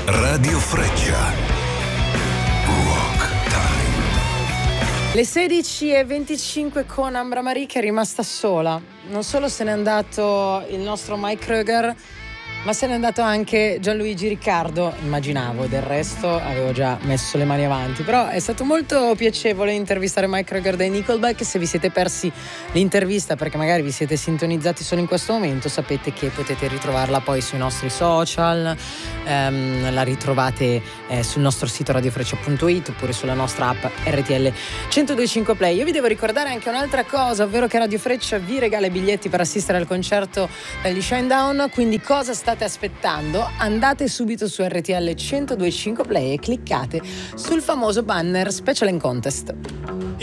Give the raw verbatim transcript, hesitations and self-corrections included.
Radio Freccia. Rock Time. Le sedici e venticinque con Ambra Marie che è rimasta sola. Non solo se n'è andato il nostro Mike Kröger, ma se n'è andato anche Gianluigi Riccardo. Immaginavo, del resto avevo già messo le mani avanti. Però è stato molto piacevole intervistare Mike Kröger dai Nickelback. Se vi siete persi l'intervista perché magari vi siete sintonizzati solo in questo momento, sapete che potete ritrovarla poi sui nostri social, ehm, la ritrovate eh, sul nostro sito radiofreccia punto it oppure sulla nostra app R T L centodue e cinque Play. Io vi devo ricordare anche un'altra cosa, ovvero che Radio Freccia vi regala i biglietti per assistere al concerto degli Shinedown, quindi cosa state aspettando? Andate subito su R T L centodue e cinque Play e cliccate sul famoso banner Special and Contest.